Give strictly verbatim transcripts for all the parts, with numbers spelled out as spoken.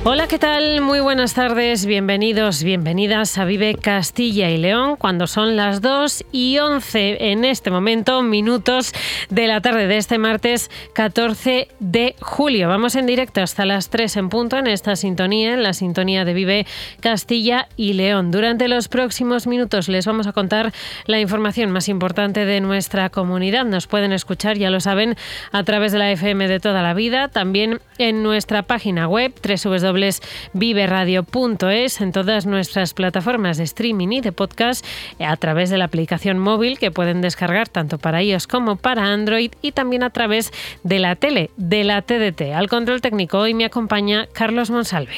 Hola, ¿qué tal? Muy buenas tardes, bienvenidos, bienvenidas a Vive Castilla y León, cuando son las dos y once en este momento, minutos de la tarde de este martes catorce de julio. Vamos en directo hasta las tres en punto en esta sintonía, en la sintonía de Vive Castilla y León. Durante los próximos minutos les vamos a contar la información más importante de nuestra comunidad. Nos pueden escuchar, ya lo saben, a través de la F M de toda la vida, también en nuestra página web doble u doble u doble u punto vive radio punto es, en todas nuestras plataformas de streaming y de podcast, a través de la aplicación móvil que pueden descargar tanto para iOS como para Android, y también a través de la tele, de la T D T. Al control técnico hoy me acompaña Carlos Monsalve.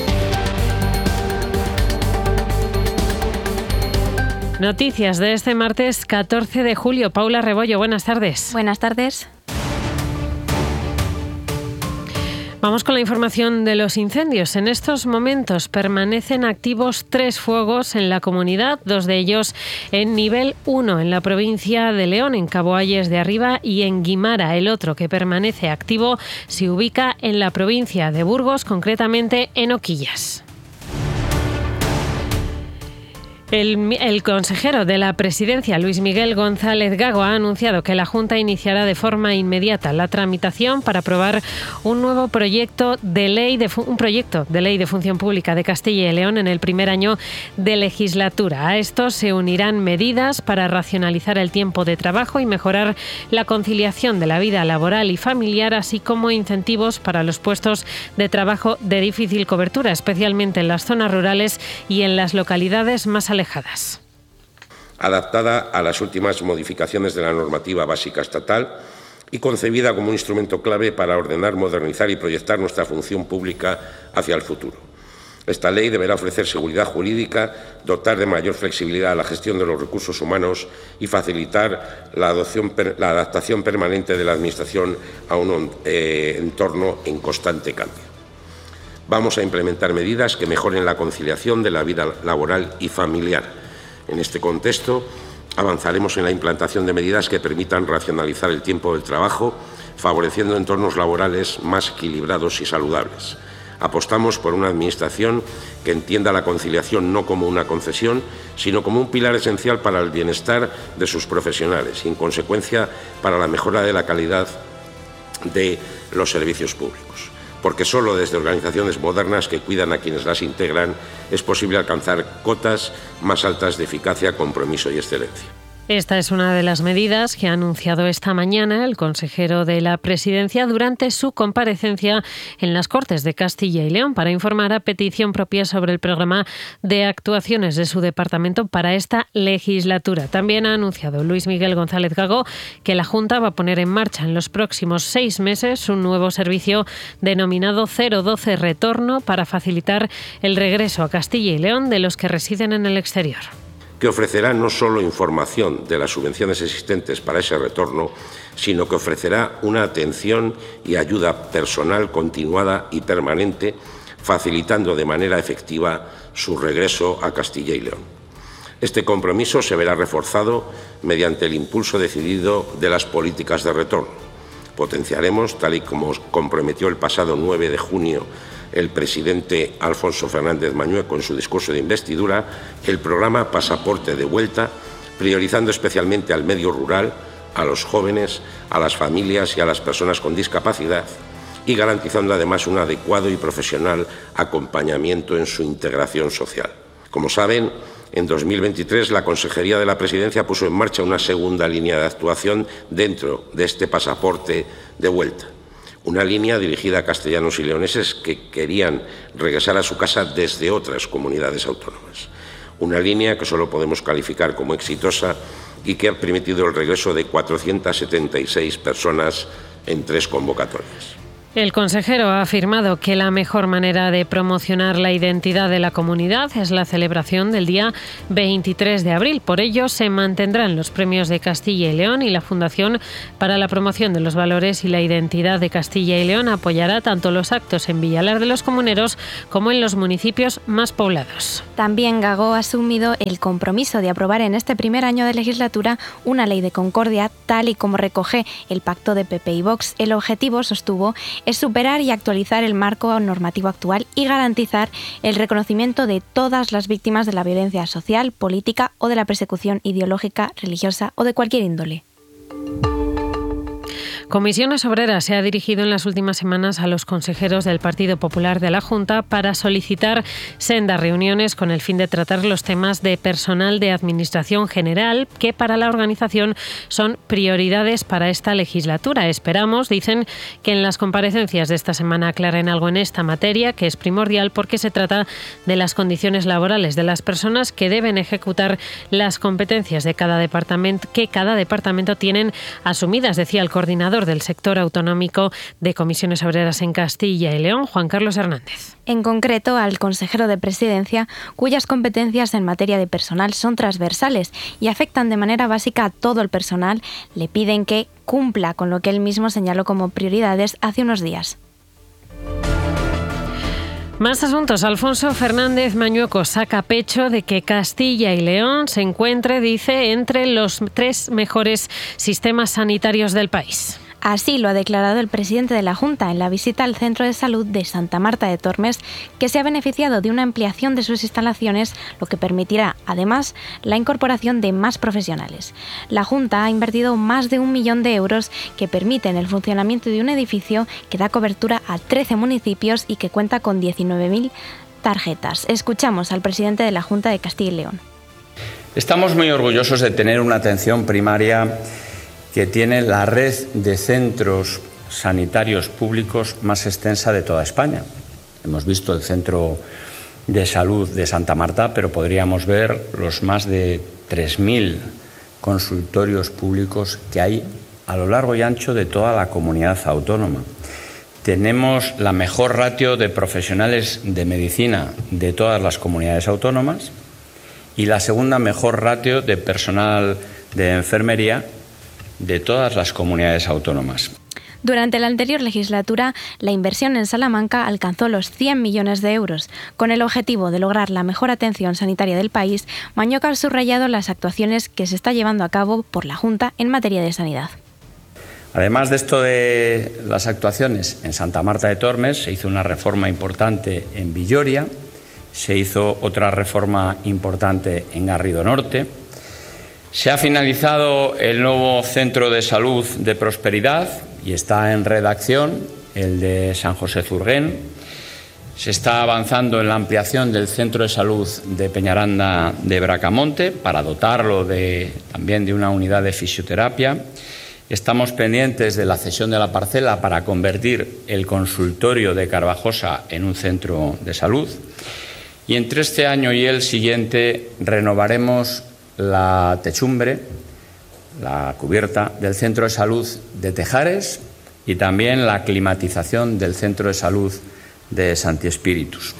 Noticias de este martes catorce de julio. Paula Rebollo, buenas tardes. Buenas tardes. Vamos con la información de los incendios. En estos momentos permanecen activos tres fuegos en la comunidad, dos de ellos en nivel uno en la provincia de León, en Cabo Ayes de Arriba y en Guimara. El otro, que permanece activo, se ubica en la provincia de Burgos, concretamente en Oquillas. El, el consejero de la Presidencia, Luis Miguel González Gago, ha anunciado que la Junta iniciará de forma inmediata la tramitación para aprobar un nuevo proyecto de ley de un proyecto de ley de función pública de Castilla y León en el primer año de legislatura. A esto se unirán medidas para racionalizar el tiempo de trabajo y mejorar la conciliación de la vida laboral y familiar, así como incentivos para los puestos de trabajo de difícil cobertura, especialmente en las zonas rurales y en las localidades más alejadas. Alejadas. Adaptada a las últimas modificaciones de la normativa básica estatal y concebida como un instrumento clave para ordenar, modernizar y proyectar nuestra función pública hacia el futuro. Esta ley deberá ofrecer seguridad jurídica, dotar de mayor flexibilidad a la gestión de los recursos humanos y facilitar la, adopción, la adaptación permanente de la Administración a un eh, entorno en constante cambio. Vamos a implementar medidas que mejoren la conciliación de la vida laboral y familiar. En este contexto, avanzaremos en la implantación de medidas que permitan racionalizar el tiempo del trabajo, favoreciendo entornos laborales más equilibrados y saludables. Apostamos por una Administración que entienda la conciliación no como una concesión, sino como un pilar esencial para el bienestar de sus profesionales y, en consecuencia, para la mejora de la calidad de los servicios públicos. Porque solo desde organizaciones modernas que cuidan a quienes las integran es posible alcanzar cotas más altas de eficacia, compromiso y excelencia. Esta es una de las medidas que ha anunciado esta mañana el consejero de la Presidencia durante su comparecencia en las Cortes de Castilla y León para informar a petición propia sobre el programa de actuaciones de su departamento para esta legislatura. También ha anunciado Luis Miguel González Gago que la Junta va a poner en marcha en los próximos seis meses un nuevo servicio denominado cero doce Retorno para facilitar el regreso a Castilla y León de los que residen en el exterior, que ofrecerá no solo información de las subvenciones existentes para ese retorno, sino que ofrecerá una atención y ayuda personal continuada y permanente, facilitando de manera efectiva su regreso a Castilla y León. Este compromiso se verá reforzado mediante el impulso decidido de las políticas de retorno. Potenciaremos, tal y como comprometió el pasado nueve de junio el presidente Alfonso Fernández Mañueco en su discurso de investidura, el programa Pasaporte de Vuelta, priorizando especialmente al medio rural, a los jóvenes, a las familias y a las personas con discapacidad, y garantizando además un adecuado y profesional acompañamiento en su integración social. Como saben, en dos mil veintitrés la Consejería de la Presidencia puso en marcha una segunda línea de actuación dentro de este pasaporte de vuelta. Una línea dirigida a castellanos y leoneses que querían regresar a su casa desde otras comunidades autónomas. Una línea que solo podemos calificar como exitosa y que ha permitido el regreso de cuatrocientas setenta y seis personas en tres convocatorias. El consejero ha afirmado que la mejor manera de promocionar la identidad de la comunidad es la celebración del día veintitrés de abril. Por ello, se mantendrán los premios de Castilla y León y la Fundación para la Promoción de los Valores y la Identidad de Castilla y León apoyará tanto los actos en Villalar de los Comuneros como en los municipios más poblados. También Gago ha asumido el compromiso de aprobar en este primer año de legislatura una ley de concordia tal y como recoge el pacto de P P y Vox. El objetivo, sostuvo, es superar y actualizar el marco normativo actual y garantizar el reconocimiento de todas las víctimas de la violencia social, política o de la persecución ideológica, religiosa o de cualquier índole. Comisiones Obreras se ha dirigido en las últimas semanas a los consejeros del Partido Popular de la Junta para solicitar sendas reuniones con el fin de tratar los temas de personal de Administración General que para la organización son prioridades para esta legislatura. Esperamos, dicen, que en las comparecencias de esta semana aclaren algo en esta materia, que es primordial porque se trata de las condiciones laborales de las personas que deben ejecutar las competencias de cada departamento, que cada departamento tienen asumidas, decía el coordinador del sector autonómico de Comisiones Obreras en Castilla y León, Juan Carlos Hernández. En concreto, al consejero de Presidencia, cuyas competencias en materia de personal son transversales y afectan de manera básica a todo el personal, le piden que cumpla con lo que él mismo señaló como prioridades hace unos días. Más asuntos. Alfonso Fernández Mañueco saca pecho de que Castilla y León se encuentre, dice, entre los tres mejores sistemas sanitarios del país. Así lo ha declarado el presidente de la Junta en la visita al Centro de Salud de Santa Marta de Tormes, que se ha beneficiado de una ampliación de sus instalaciones, lo que permitirá, además, la incorporación de más profesionales. La Junta ha invertido más de un millón de euros que permiten el funcionamiento de un edificio que da cobertura a trece municipios y que cuenta con diecinueve mil tarjetas. Escuchamos al presidente de la Junta de Castilla y León. Estamos muy orgullosos de tener una atención primaria que tiene la red de centros sanitarios públicos más extensa de toda España. Hemos visto el Centro de Salud de Santa Marta, pero podríamos ver los más de tres mil consultorios públicos que hay a lo largo y ancho de toda la comunidad autónoma. Tenemos la mejor ratio de profesionales de medicina de todas las comunidades autónomas y la segunda mejor ratio de personal de enfermería de todas las comunidades autónomas. Durante la anterior legislatura, la inversión en Salamanca alcanzó los cien millones de euros. Con el objetivo de lograr la mejor atención sanitaria del país, Mañueco ha subrayado las actuaciones que se está llevando a cabo por la Junta en materia de sanidad. Además de esto de las actuaciones en Santa Marta de Tormes, se hizo una reforma importante en Villoria, se hizo otra reforma importante en Garrido Norte. Se ha finalizado el nuevo Centro de Salud de Prosperidad y está en redacción el de San José Zurguén. Se está avanzando en la ampliación del Centro de Salud de Peñaranda de Bracamonte para dotarlo de, también de una unidad de fisioterapia. Estamos pendientes de la cesión de la parcela para convertir el consultorio de Carvajosa en un centro de salud. Y entre este año y el siguiente renovaremos la techumbre, la cubierta del Centro de Salud de Tejares y también la climatización del Centro de Salud de Santi Espíritus.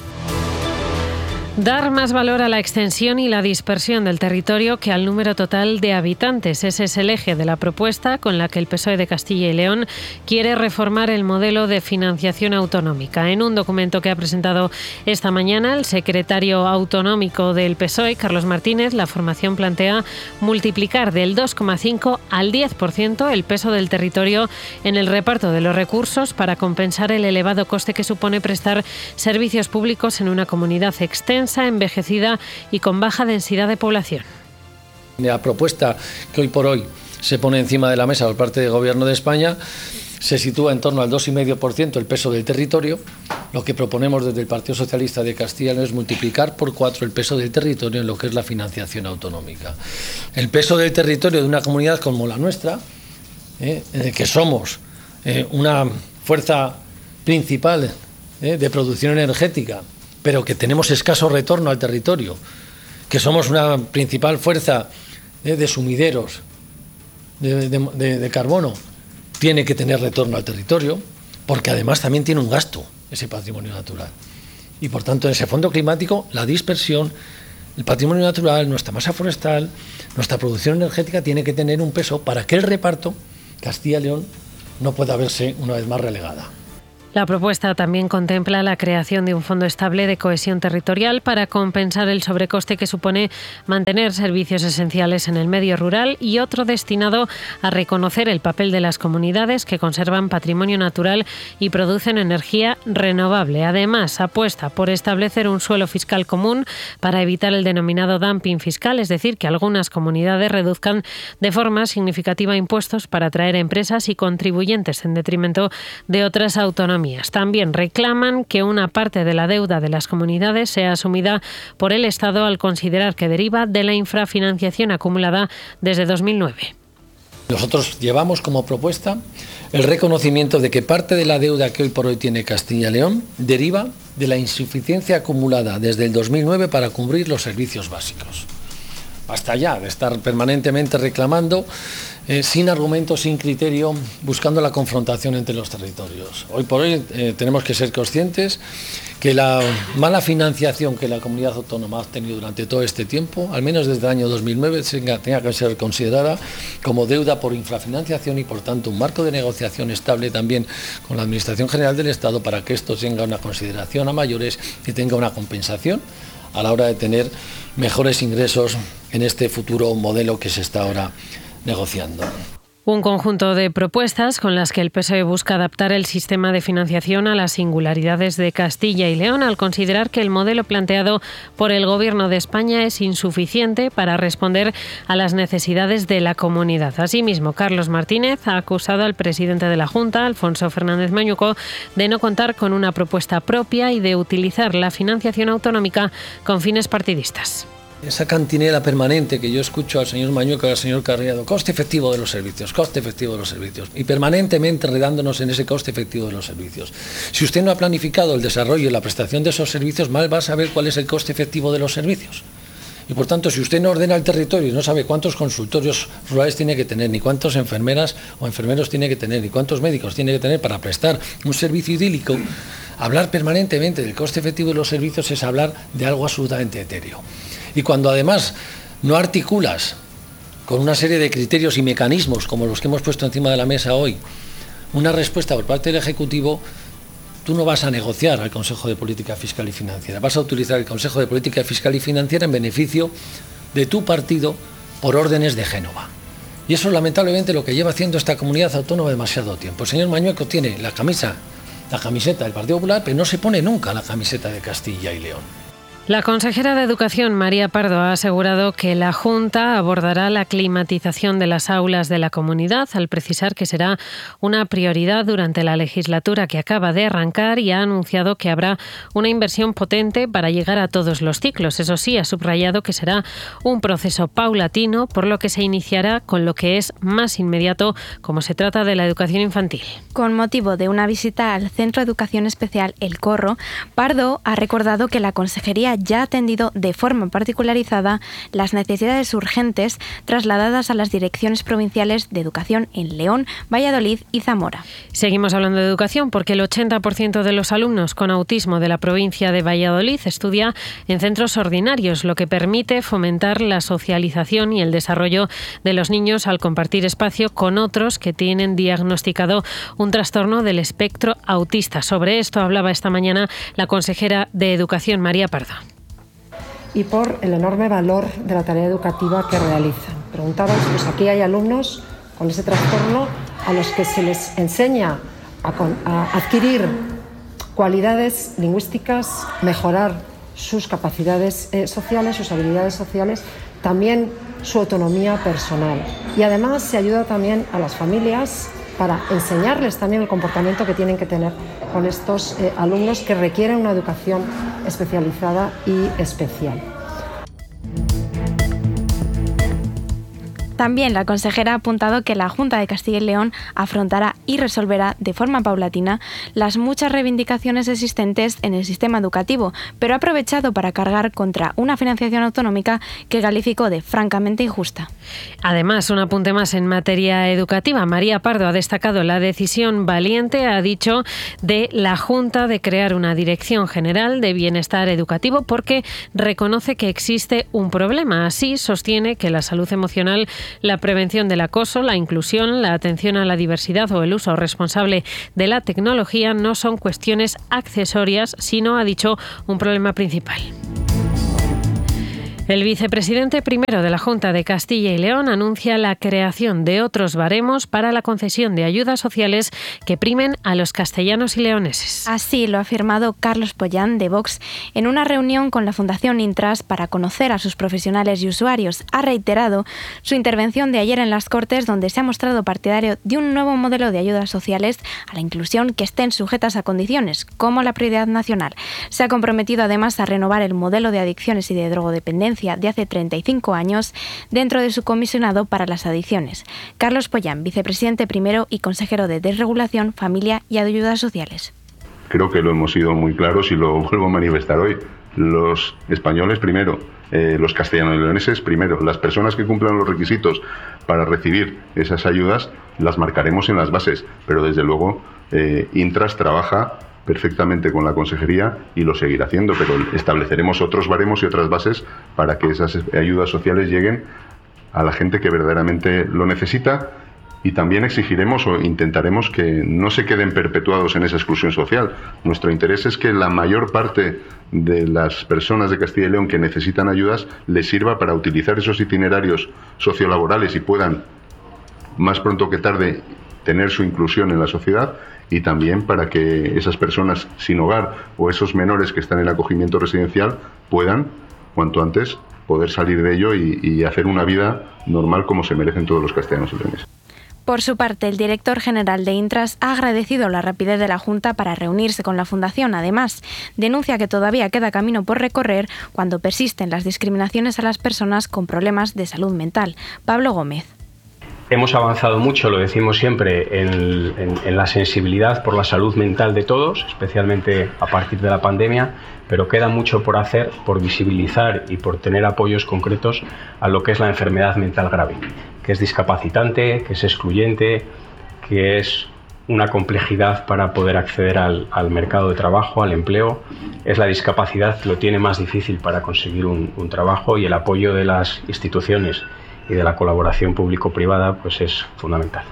Dar más valor a la extensión y la dispersión del territorio que al número total de habitantes. Ese es el eje de la propuesta con la que el P S O E de Castilla y León quiere reformar el modelo de financiación autonómica. En un documento que ha presentado esta mañana el secretario autonómico del P S O E, Carlos Martínez, la formación plantea multiplicar del dos coma cinco al diez por ciento el peso del territorio en el reparto de los recursos para compensar el elevado coste que supone prestar servicios públicos en una comunidad extensa, envejecida y con baja densidad de población. La propuesta que hoy por hoy se pone encima de la mesa por parte del Gobierno de España se sitúa en torno al dos coma cinco por ciento el peso del territorio. Lo que proponemos desde el Partido Socialista de Castilla y León es multiplicar por cuatro el peso del territorio en lo que es la financiación autonómica. El peso del territorio de una comunidad como la nuestra, eh, en que somos eh, una fuerza principal eh, de producción energética, pero que tenemos escaso retorno al territorio, que somos una principal fuerza eh, de sumideros de, de, de, de carbono, tiene que tener retorno al territorio, porque además también tiene un gasto ese patrimonio natural. Y por tanto, en ese fondo climático, la dispersión, el patrimonio natural, nuestra masa forestal, nuestra producción energética tiene que tener un peso para que el reparto, Castilla y León, no pueda verse una vez más relegada. La propuesta también contempla la creación de un fondo estable de cohesión territorial para compensar el sobrecoste que supone mantener servicios esenciales en el medio rural y otro destinado a reconocer el papel de las comunidades que conservan patrimonio natural y producen energía renovable. Además, apuesta por establecer un suelo fiscal común para evitar el denominado dumping fiscal, es decir, que algunas comunidades reduzcan de forma significativa impuestos para atraer empresas y contribuyentes en detrimento de otras autonomías. También reclaman que una parte de la deuda de las comunidades sea asumida por el Estado al considerar que deriva de la infrafinanciación acumulada desde dos mil nueve. Nosotros llevamos como propuesta el reconocimiento de que parte de la deuda que hoy por hoy tiene Castilla y León deriva de la insuficiencia acumulada desde el dos mil nueve para cubrir los servicios básicos. Basta ya de estar permanentemente reclamando, eh, sin argumento, sin criterio, buscando la confrontación entre los territorios. Hoy por hoy eh, tenemos que ser conscientes que la mala financiación que la comunidad autónoma ha tenido durante todo este tiempo, al menos desde el año dos mil nueve, tenga, tenga que ser considerada como deuda por infrafinanciación y, por tanto, un marco de negociación estable también con la Administración General del Estado para que esto tenga una consideración a mayores y tenga una compensación a la hora de tener mejores ingresos en este futuro modelo que se está ahora negociando. Un conjunto de propuestas con las que el P S O E busca adaptar el sistema de financiación a las singularidades de Castilla y León, al considerar que el modelo planteado por el Gobierno de España es insuficiente para responder a las necesidades de la comunidad. Asimismo, Carlos Martínez ha acusado al presidente de la Junta, Alfonso Fernández Mañuco, de no contar con una propuesta propia y de utilizar la financiación autonómica con fines partidistas. Esa cantinela permanente que yo escucho al señor Mañuco y al señor Carriado, coste efectivo de los servicios, coste efectivo de los servicios, y permanentemente enredándonos en ese coste efectivo de los servicios. Si usted no ha planificado el desarrollo y la prestación de esos servicios, mal va a saber cuál es el coste efectivo de los servicios. Y por tanto, si usted no ordena el territorio y no sabe cuántos consultorios rurales tiene que tener, ni cuántas enfermeras o enfermeros tiene que tener, ni cuántos médicos tiene que tener para prestar un servicio idílico, hablar permanentemente del coste efectivo de los servicios es hablar de algo absolutamente etéreo. Y cuando además no articulas con una serie de criterios y mecanismos como los que hemos puesto encima de la mesa hoy, una respuesta por parte del Ejecutivo, tú no vas a negociar al Consejo de Política Fiscal y Financiera, vas a utilizar el Consejo de Política Fiscal y Financiera en beneficio de tu partido por órdenes de Génova. Y eso es lamentablemente lo que lleva haciendo esta comunidad autónoma demasiado tiempo. El señor Mañueco tiene la camisa, la camiseta del Partido Popular, pero no se pone nunca la camiseta de Castilla y León. La consejera de Educación, María Pardo, ha asegurado que la Junta abordará la climatización de las aulas de la comunidad, al precisar que será una prioridad durante la legislatura que acaba de arrancar, y ha anunciado que habrá una inversión potente para llegar a todos los ciclos. Eso sí, ha subrayado que será un proceso paulatino, por lo que se iniciará con lo que es más inmediato, como se trata de la educación infantil. Con motivo de una visita al Centro de Educación Especial El Corro, Pardo ha recordado que la Consejería ya ha atendido de forma particularizada las necesidades urgentes trasladadas a las direcciones provinciales de educación en León, Valladolid y Zamora. Seguimos hablando de educación porque el ochenta por ciento de los alumnos con autismo de la provincia de Valladolid estudia en centros ordinarios, lo que permite fomentar la socialización y el desarrollo de los niños al compartir espacio con otros que tienen diagnosticado un trastorno del espectro autista. Sobre esto hablaba esta mañana la consejera de Educación, María Pardo. Y por el enorme valor de la tarea educativa que realizan. Preguntabais, pues aquí hay alumnos con ese trastorno a los que se les enseña a, con, a adquirir cualidades lingüísticas, mejorar sus capacidades eh, sociales, sus habilidades sociales, también su autonomía personal. Y además se ayuda también a las familias para enseñarles también el comportamiento que tienen que tener con estos eh, alumnos que requieren una educación especializada y especial. También la consejera ha apuntado que la Junta de Castilla y León afrontará y resolverá de forma paulatina las muchas reivindicaciones existentes en el sistema educativo, pero ha aprovechado para cargar contra una financiación autonómica que calificó de francamente injusta. Además, un apunte más en materia educativa. María Pardo ha destacado la decisión valiente, ha dicho, de la Junta de crear una Dirección General de Bienestar Educativo porque reconoce que existe un problema. Así, sostiene que la salud emocional La prevención del acoso, la inclusión, la atención a la diversidad o el uso responsable de la tecnología no son cuestiones accesorias, sino, ha dicho, un problema principal. El vicepresidente primero de la Junta de Castilla y León anuncia la creación de otros baremos para la concesión de ayudas sociales que primen a los castellanos y leoneses. Así lo ha afirmado Carlos Pollán, de Vox, en una reunión con la Fundación Intras para conocer a sus profesionales y usuarios. Ha reiterado su intervención de ayer en las Cortes, donde se ha mostrado partidario de un nuevo modelo de ayudas sociales a la inclusión que estén sujetas a condiciones, como la prioridad nacional. Se ha comprometido además a renovar el modelo de adicciones y de drogodependencia de hace treinta y cinco años dentro de su comisionado para las adicciones. Carlos Pollán, vicepresidente primero y consejero de Desregulación, Familia y Ayudas Sociales. Creo que lo hemos sido muy claros y lo vuelvo a manifestar hoy. Los españoles primero, eh, los castellanos y leoneses primero. Las personas que cumplan los requisitos para recibir esas ayudas las marcaremos en las bases, pero desde luego eh, Intras trabaja perfectamente con la consejería y lo seguirá haciendo, pero estableceremos otros baremos y otras bases para que esas ayudas sociales lleguen a la gente que verdaderamente lo necesita, y también exigiremos o intentaremos que no se queden perpetuados en esa exclusión social. Nuestro interés es que la mayor parte de las personas de Castilla y León que necesitan ayudas les sirva para utilizar esos itinerarios sociolaborales y puedan, más pronto que tarde, tener su inclusión en la sociedad, y también para que esas personas sin hogar o esos menores que están en acogimiento residencial puedan, cuanto antes, poder salir de ello y, y hacer una vida normal como se merecen todos los castellanos y leoneses. Por su parte, el director general de Intras ha agradecido la rapidez de la Junta para reunirse con la Fundación. Además, denuncia que todavía queda camino por recorrer cuando persisten las discriminaciones a las personas con problemas de salud mental. Pablo Gómez. Hemos avanzado mucho, lo decimos siempre, en, en, en la sensibilidad por la salud mental de todos, especialmente a partir de la pandemia, pero queda mucho por hacer, por visibilizar y por tener apoyos concretos a lo que es la enfermedad mental grave, que es discapacitante, que es excluyente, que es una complejidad para poder acceder al, al mercado de trabajo, al empleo. Es la discapacidad que lo tiene más difícil para conseguir un, un trabajo, y el apoyo de las instituciones y de la colaboración público-privada pues es fundamental.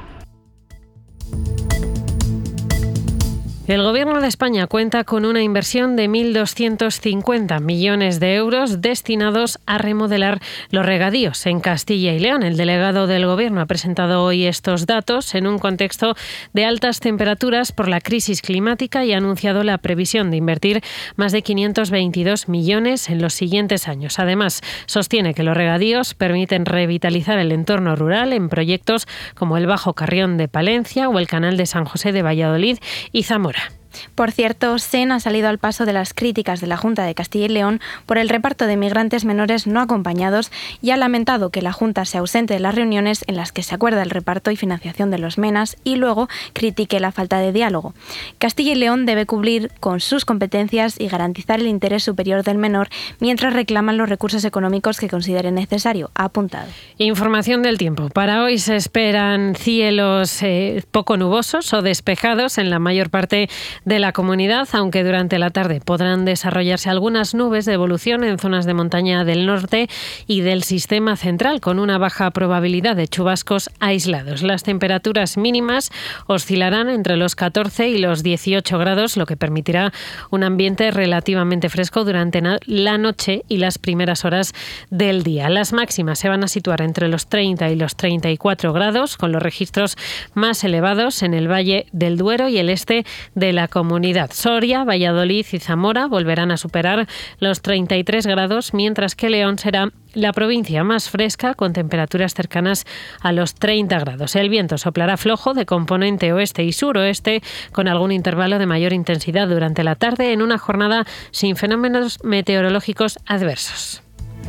El Gobierno de España cuenta con una inversión de mil doscientos cincuenta millones de euros destinados a remodelar los regadíos en Castilla y León. El delegado del Gobierno ha presentado hoy estos datos en un contexto de altas temperaturas por la crisis climática y ha anunciado la previsión de invertir más de quinientos veintidós millones en los siguientes años. Además, sostiene que los regadíos permiten revitalizar el entorno rural en proyectos como el Bajo Carrión de Palencia o el Canal de San José de Valladolid y Zamora. Por cierto, Sen ha salido al paso de las críticas de la Junta de Castilla y León por el reparto de migrantes menores no acompañados y ha lamentado que la Junta se ausente de las reuniones en las que se acuerda el reparto y financiación de los MENAS y luego critique la falta de diálogo. Castilla y León debe cumplir con sus competencias y garantizar el interés superior del menor mientras reclaman los recursos económicos que considere necesario, ha apuntado. Información del tiempo. Para hoy se esperan cielos eh, poco nubosos o despejados en la mayor parte de la comunidad, aunque durante la tarde podrán desarrollarse algunas nubes de evolución en zonas de montaña del norte y del sistema central, con una baja probabilidad de chubascos aislados. Las temperaturas mínimas oscilarán entre los catorce y los dieciocho grados, lo que permitirá un ambiente relativamente fresco durante la noche y las primeras horas del día. Las máximas se van a situar entre los treinta y los treinta y cuatro grados, con los registros más elevados en el Valle del Duero y el este de la comunidad. Soria, Valladolid y Zamora volverán a superar los treinta y tres grados, mientras que León será la provincia más fresca, con temperaturas cercanas a los treinta grados. El viento soplará flojo de componente oeste y suroeste, con algún intervalo de mayor intensidad durante la tarde, en una jornada sin fenómenos meteorológicos adversos.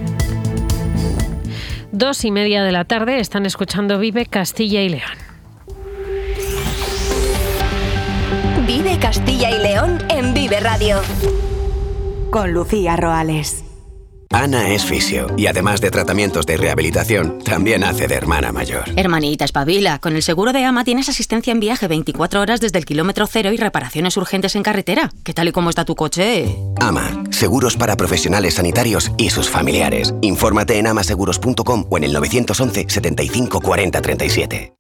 Dos y media de la tarde, están escuchando Vive Castilla y León. Vive Castilla y León en Vive Radio. Con Lucía Roales. Ana es fisio y además de tratamientos de rehabilitación, también hace de hermana mayor. Hermanita, espabila. Con el seguro de AMA tienes asistencia en viaje veinticuatro horas desde el kilómetro cero y reparaciones urgentes en carretera. ¿Qué tal y cómo está tu coche? AMA, seguros para profesionales sanitarios y sus familiares. Infórmate en amaseguros punto com o en el nueve once, setenta y cinco, cuarenta, treinta y siete.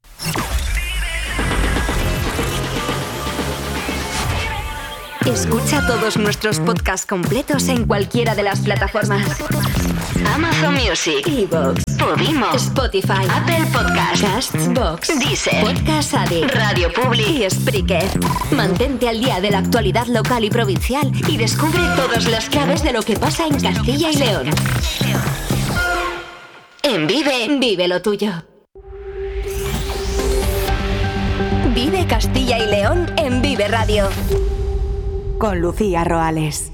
Escucha todos nuestros podcasts completos en cualquiera de las plataformas: Amazon Music, iVoox, Podimo, Spotify, Apple Podcasts, Castbox, Deezer, Podcast Addict, Radio Public y Spreaker. Mantente al día de la actualidad local y provincial y descubre todas las claves de lo que pasa en Castilla y León. En Vive, vive lo tuyo. Vive Castilla y León en Vive Radio. Con Lucía Roales.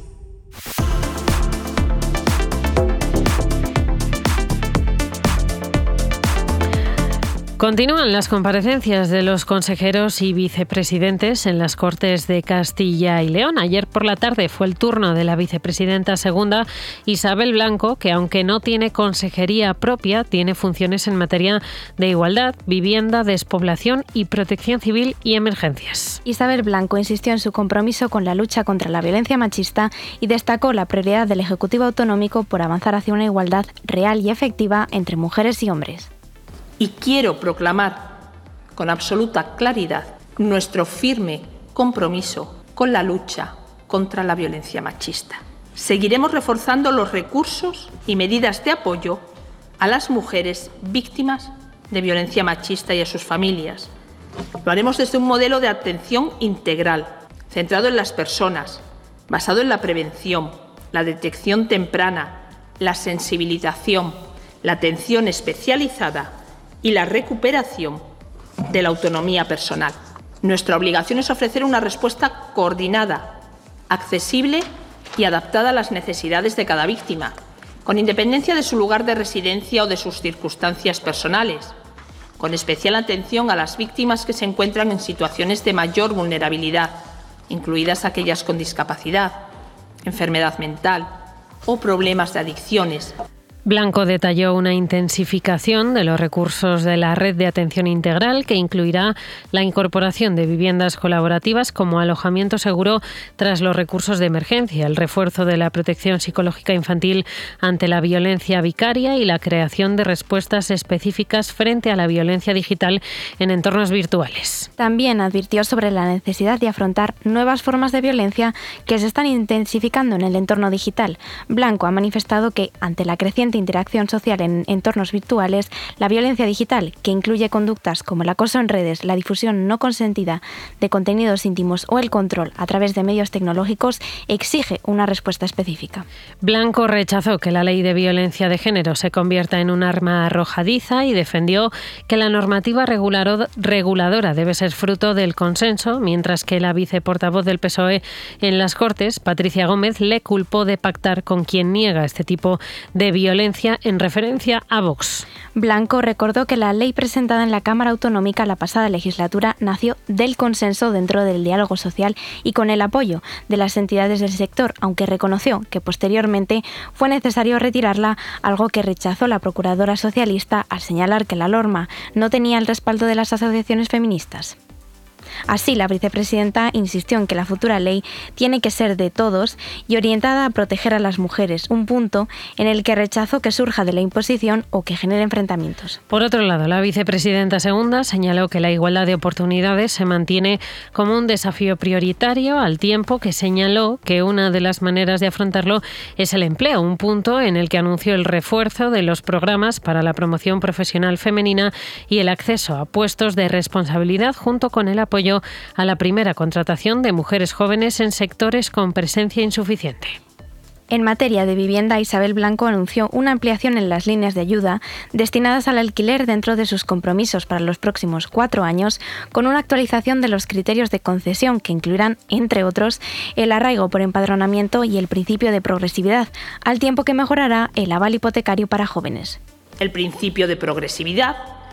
Continúan las comparecencias de los consejeros y vicepresidentes en las Cortes de Castilla y León. Ayer por la tarde fue el turno de la vicepresidenta segunda, Isabel Blanco, que aunque no tiene consejería propia, tiene funciones en materia de igualdad, vivienda, despoblación y protección civil y emergencias. Isabel Blanco insistió en su compromiso con la lucha contra la violencia machista y destacó la prioridad del Ejecutivo Autonómico por avanzar hacia una igualdad real y efectiva entre mujeres y hombres. Y quiero proclamar con absoluta claridad nuestro firme compromiso con la lucha contra la violencia machista. Seguiremos reforzando los recursos y medidas de apoyo a las mujeres víctimas de violencia machista y a sus familias. Lo haremos desde un modelo de atención integral, centrado en las personas, basado en la prevención, la detección temprana, la sensibilización, la atención especializada y la recuperación de la autonomía personal. Nuestra obligación es ofrecer una respuesta coordinada, accesible y adaptada a las necesidades de cada víctima, con independencia de su lugar de residencia o de sus circunstancias personales, con especial atención a las víctimas que se encuentran en situaciones de mayor vulnerabilidad, incluidas aquellas con discapacidad, enfermedad mental o problemas de adicciones. Blanco detalló una intensificación de los recursos de la red de atención integral que incluirá la incorporación de viviendas colaborativas como alojamiento seguro tras los recursos de emergencia, el refuerzo de la protección psicológica infantil ante la violencia vicaria y la creación de respuestas específicas frente a la violencia digital en entornos virtuales. También advirtió sobre la necesidad de afrontar nuevas formas de violencia que se están intensificando en el entorno digital. Blanco ha manifestado que, ante la creciente interacción social en entornos virtuales, la violencia digital, que incluye conductas como el acoso en redes, la difusión no consentida de contenidos íntimos o el control a través de medios tecnológicos, exige una respuesta específica. Blanco rechazó que la ley de violencia de género se convierta en un arma arrojadiza y defendió que la normativa reguladora debe ser fruto del consenso, mientras que la viceportavoz del P S O E en las Cortes, Patricia Gómez, le culpó de pactar con quien niega este tipo de violencia en referencia a Vox. Blanco recordó que la ley presentada en la Cámara Autonómica la pasada legislatura nació del consenso dentro del diálogo social y con el apoyo de las entidades del sector, aunque reconoció que posteriormente fue necesario retirarla, algo que rechazó la procuradora socialista al señalar que la norma no tenía el respaldo de las asociaciones feministas. Así, la vicepresidenta insistió en que la futura ley tiene que ser de todos y orientada a proteger a las mujeres, un punto en el que rechazó que surja de la imposición o que genere enfrentamientos. Por otro lado, la vicepresidenta segunda señaló que la igualdad de oportunidades se mantiene como un desafío prioritario, al tiempo que señaló que una de las maneras de afrontarlo es el empleo, un punto en el que anunció el refuerzo de los programas para la promoción profesional femenina y el acceso a puestos de responsabilidad, junto con el apoyo a la primera contratación de mujeres jóvenes en sectores con presencia insuficiente. En materia de vivienda, Isabel Blanco anunció una ampliación en las líneas de ayuda destinadas al alquiler dentro de sus compromisos para los próximos cuatro años, con una actualización de los criterios de concesión que incluirán, entre otros, el arraigo por empadronamiento y el principio de progresividad, al tiempo que mejorará el aval hipotecario para jóvenes. El principio de progresividad,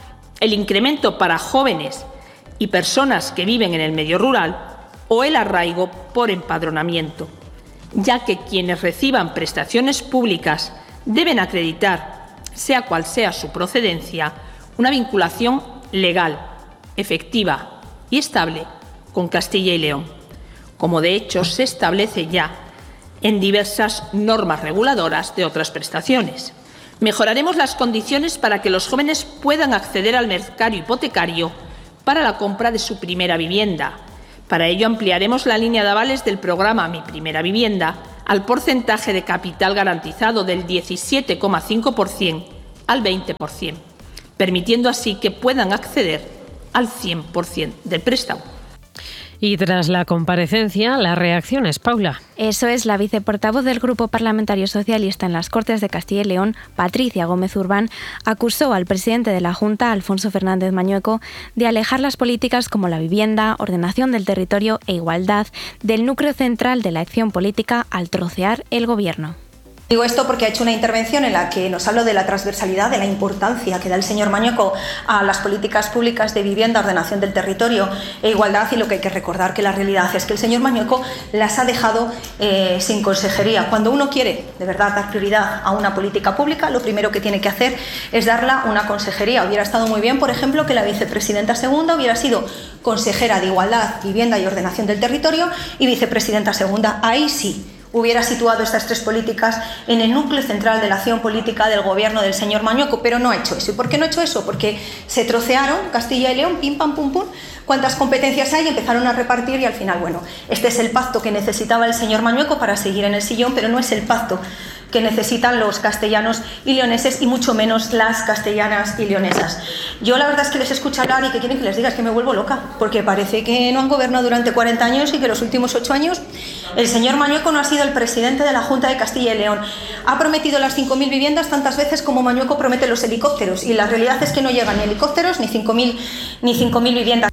el incremento para jóvenes y personas que viven en el medio rural o el arraigo por empadronamiento, ya que quienes reciban prestaciones públicas deben acreditar, sea cual sea su procedencia, una vinculación legal, efectiva y estable con Castilla y León, como de hecho se establece ya en diversas normas reguladoras de otras prestaciones. Mejoraremos las condiciones para que los jóvenes puedan acceder al mercado hipotecario para la compra de su primera vivienda. Para ello ampliaremos la línea de avales del programa Mi Primera Vivienda al porcentaje de capital garantizado del diecisiete coma cinco por ciento al veinte por ciento, permitiendo así que puedan acceder al cien por ciento del préstamo. Y tras la comparecencia, las reacciones, Paula. Eso es, la viceportavoz del Grupo Parlamentario Socialista en las Cortes de Castilla y León, Patricia Gómez Urbán, acusó al presidente de la Junta, Alfonso Fernández Mañueco, de alejar las políticas como la vivienda, ordenación del territorio e igualdad del núcleo central de la acción política al trocear el gobierno. Digo esto porque ha hecho una intervención en la que nos habló de la transversalidad, de la importancia que da el señor Mañueco a las políticas públicas de vivienda, ordenación del territorio e igualdad, y lo que hay que recordar que la realidad es que el señor Mañueco las ha dejado eh, sin consejería. Cuando uno quiere de verdad dar prioridad a una política pública, lo primero que tiene que hacer es darla una consejería. Hubiera estado muy bien, por ejemplo, que la vicepresidenta segunda hubiera sido consejera de Igualdad, Vivienda y Ordenación del Territorio y vicepresidenta segunda. Ahí sí hubiera situado estas tres políticas en el núcleo central de la acción política del gobierno del señor Mañueco, pero no ha hecho eso. ¿Y por qué no ha hecho eso? Porque se trocearon Castilla y León, pim, pam, pum, pum, cuántas competencias hay, empezaron a repartir y al final, bueno, este es el pacto que necesitaba el señor Mañueco para seguir en el sillón, pero no es el pacto que necesitan los castellanos y leoneses, y mucho menos las castellanas y leonesas. Yo la verdad es que les escucho hablar y que quieren que les diga, es que me vuelvo loca, porque parece que no han gobernado durante cuarenta años y que los últimos ocho años el señor Mañueco no ha sido el presidente de la Junta de Castilla y León. Ha prometido las cinco mil viviendas tantas veces como Mañueco promete los helicópteros, y la realidad es que no llegan ni helicópteros ni cinco mil ni cinco mil viviendas.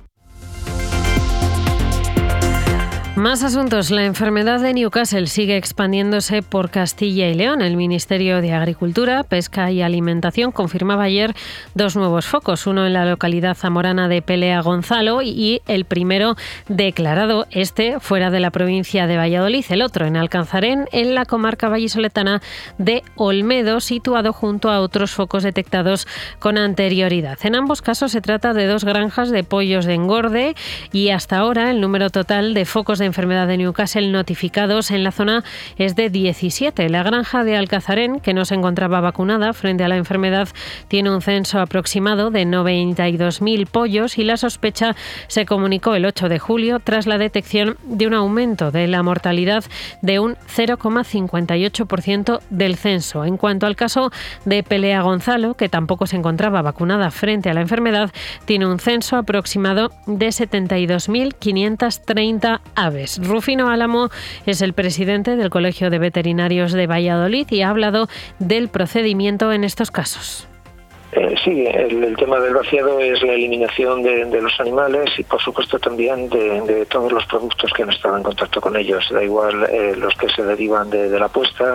Más asuntos. La enfermedad de Newcastle sigue expandiéndose por Castilla y León. El Ministerio de Agricultura, Pesca y Alimentación confirmaba ayer dos nuevos focos, uno en la localidad zamorana de Pelea Gonzalo y el primero declarado, este fuera de la provincia de Valladolid, el otro en Alcanzarén, en la comarca vallisoletana de Olmedo, situado junto a otros focos detectados con anterioridad. En ambos casos se trata de dos granjas de pollos de engorde y hasta ahora el número total de focos de enfermedad de Newcastle notificados en la zona es de diecisiete. La granja de Alcazarén, que no se encontraba vacunada frente a la enfermedad, tiene un censo aproximado de noventa y dos mil pollos y la sospecha se comunicó el ocho de julio tras la detección de un aumento de la mortalidad de un cero coma cincuenta y ocho por ciento del censo. En cuanto al caso de Pelea Gonzalo, que tampoco se encontraba vacunada frente a la enfermedad, tiene un censo aproximado de setenta y dos mil quinientas treinta aves. Rufino Álamo es el presidente del Colegio de Veterinarios de Valladolid y ha hablado del procedimiento en estos casos. Eh, sí, el, el tema del vaciado es la eliminación de, de los animales y por supuesto también de, de todos los productos que han estado en contacto con ellos. Da igual eh, los que se derivan de, de la puesta,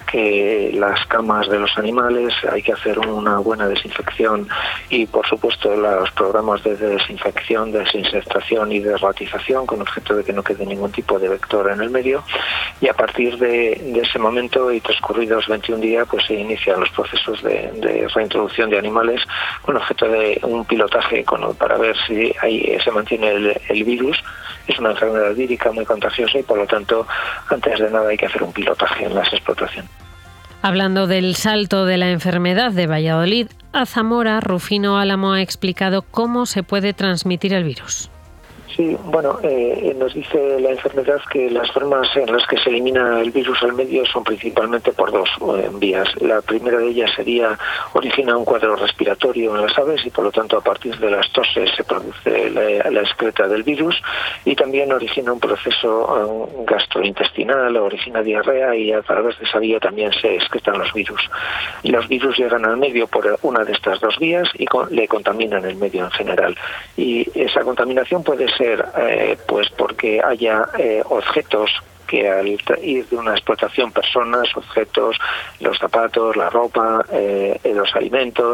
que las camas de los animales. Hay que hacer una buena desinfección y por supuesto los programas de desinfección, desinsectación y derratización con objeto de que no quede ningún tipo de vector en el medio. Y a partir de, de ese momento y transcurridos veintiún días pues se inician los procesos de, de reintroducción de animales con objeto de un pilotaje con, para ver si ahí se mantiene el, el virus. Es una enfermedad vírica muy contagiosa y por lo tanto antes de nada hay que hacer un pilotaje en las explotaciones. Hablando del salto de la enfermedad de Valladolid a Zamora, Rufino Álamo ha explicado cómo se puede transmitir el virus. Sí, bueno, eh, nos dice la enfermedad que las formas en las que se elimina el virus al medio son principalmente por dos eh, vías. La primera de ellas sería, origina un cuadro respiratorio en las aves y por lo tanto a partir de las toses se produce la, la excreta del virus, y también origina un proceso um, gastrointestinal, origina diarrea y a través de esa vía también se excretan los virus. Y los virus llegan al medio por una de estas dos vías y con, le contaminan el medio en general. Y esa contaminación puede ser Eh, pues porque haya eh, objetos que al ir de una explotación, personas, objetos, los zapatos, la ropa, eh, los alimentos,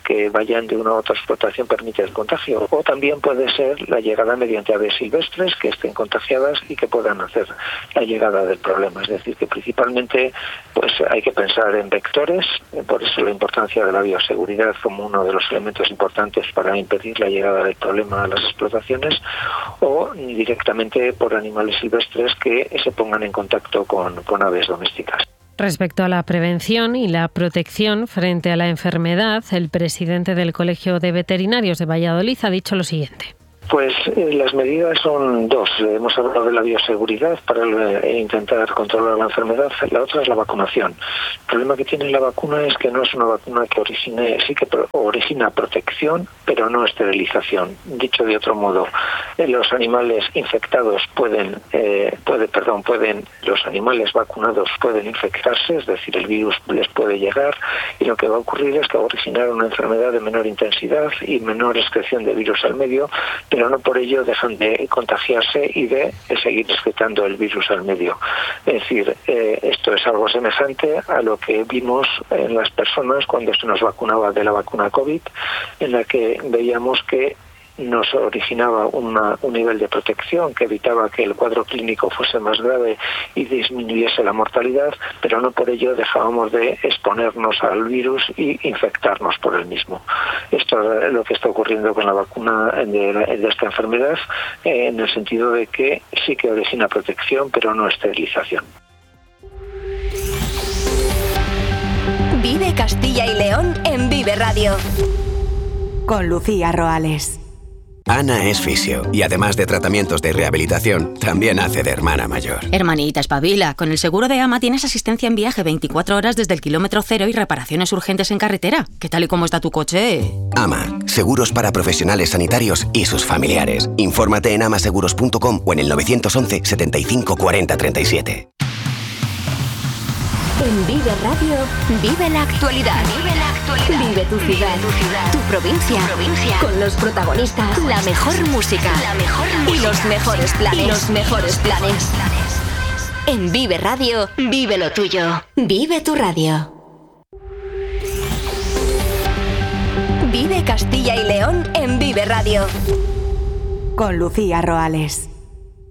que vayan de una u otra explotación permite el contagio. O también puede ser la llegada mediante aves silvestres que estén contagiadas y que puedan hacer la llegada del problema. Es decir, que principalmente pues hay que pensar en vectores, por eso la importancia de la bioseguridad como uno de los elementos importantes para impedir la llegada del problema a las explotaciones, o directamente por animales silvestres que se pongan en contacto con, con aves domésticas. Respecto a la prevención y la protección frente a la enfermedad, el presidente del Colegio de Veterinarios de Valladolid ha dicho lo siguiente. Pues eh, las medidas son dos. Hemos hablado de la bioseguridad para eh, intentar controlar la enfermedad. La otra es la vacunación. El problema que tiene la vacuna es que no es una vacuna que origine, sí que pro, origina protección, pero no esterilización. Dicho de otro modo, eh, los animales infectados pueden, eh, puede, perdón, pueden, los animales vacunados pueden infectarse, es decir, el virus les puede llegar, y lo que va a ocurrir es que va a originar una enfermedad de menor intensidad y menor excreción de virus al medio, pero no por ello dejan de contagiarse y de seguir excretando el virus al medio. Es decir, eh, esto es algo semejante a lo que vimos en las personas cuando se nos vacunaba de la vacuna COVID, en la que veíamos que nos originaba una, un nivel de protección que evitaba que el cuadro clínico fuese más grave y disminuyese la mortalidad, pero no por ello dejábamos de exponernos al virus y infectarnos por el mismo. Esto es lo que está ocurriendo con la vacuna de, de esta enfermedad, eh, en el sentido de que sí que origina protección, pero no esterilización. Vive Castilla y León en Vive Radio. Con Lucía Roales. Ana es fisio y además de tratamientos de rehabilitación, también hace de hermana mayor. Hermanita, espabila. Con el seguro de AMA tienes asistencia en viaje veinticuatro horas desde el kilómetro cero y reparaciones urgentes en carretera. ¿Qué tal y cómo está tu coche? AMA, seguros para profesionales sanitarios y sus familiares. Infórmate en amaseguros punto com o en el novecientos once setenta y cinco cuarenta treinta y siete. En Vive Radio, vive la actualidad. Vive la actualidad. Vive tu ciudad, vive tu, ciudad. Tu, provincia. tu provincia. Con los protagonistas, la mejor música, la mejor música. Y los mejores planes. Y los mejores planes. En Vive Radio, vive lo tuyo. Vive tu radio. Vive Castilla y León en Vive Radio. Con Lucía Roales.